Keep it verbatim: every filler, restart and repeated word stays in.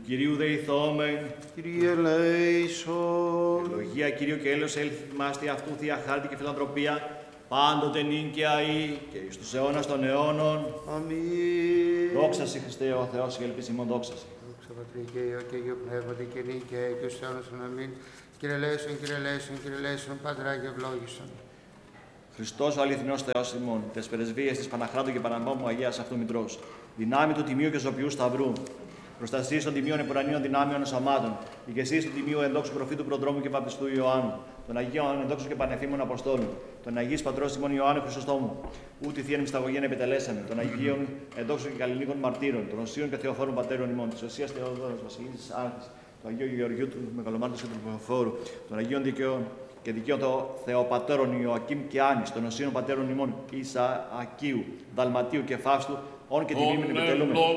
Κυρίου δεηθόμεν. Κύριε ελέησον. Ευλογία Κυρίου και έλεος έλθει θυμάστε αυτού θεία χάρτη και φιλανθρωπία, πάντοτε νυν και αεί και εις τους αιώνας των αιώνων. Αμήν. Δόξα Συ Χριστέ ο Θεός και ελπίς ημών δόξα Συ. Δόξα Πατρί και Υιό και Αγίου Πνεύματι και νυν και αεί και εις τους αιώνας των αμήν. Κύριε ελέησον, Κύριε ελέησον, Κύριε ελέησον, Πατρά και ευλόγησον. Χριστός ο αληθινός Θεός ημών, τες πρεσβείες της Παναχράτου και Παναμπόμου Αγίας αυτού Μητρός, δυνάμει του Τιμίου και Ζωπιού Σταυρού, προστασίες των Τιμίων Επουρανίων δυνάμεων σωμάτων, ηγεσίες του Τιμίου Ενδόξου Προφήτου Προδρόμου και Βαπτιστού Ιωάννου, των Αγίων Ενδόξου και Πανεφήμων Αποστόλων, των Αγίης Πατρός Τιμών Ιωάννου Χρυσοστόμου, ούτε θείαν μυσταγωγήν επιτελέσαμε, των Αγίων Ενδόξου και Καλλινίκων Μαρτύρων, των Οσίων και Θεοφόρων Πατέρων ημών, της Οσίας Θεοδόρος Βασιλής Άρχης, του Αγίου Γεωργιού του Μεγαλομάρτου και του Θεοφόρου, των Αγίων Δικαιών και δικαίων των Θεοπατέρων Ιωακήμ και Άνης, των Οσίων Πατέρων ημών Ισαακίου, Δαλματίου και Φαύστου, όν και τιμήμην επιτελούμε.